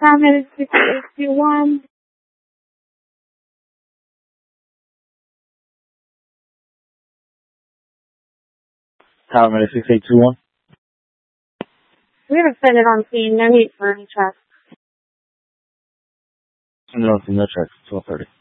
Paramedic 6821. Paramedic 6821. We have a defendant on scene. No need for any checks. No checks. 12:30.